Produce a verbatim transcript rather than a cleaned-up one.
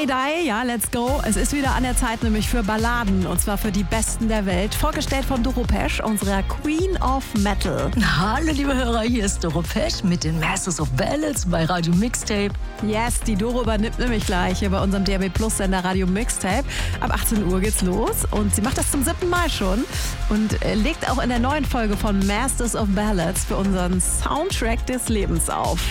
Die, ja, let's go. Es ist wieder an der Zeit nämlich für Balladen und zwar für die Besten der Welt. Vorgestellt von Doro Pesch, unserer Queen of Metal. Hallo liebe Hörer, hier ist Doro Pesch mit den Masters of Ballads bei Radio Mixtape. Yes, die Doro übernimmt nämlich gleich hier bei unserem D A B Plus Sender Radio Mixtape. Ab achtzehn Uhr geht's los und sie macht das zum siebten Mal schon und legt auch in der neuen Folge von Masters of Ballads für unseren Soundtrack des Lebens auf.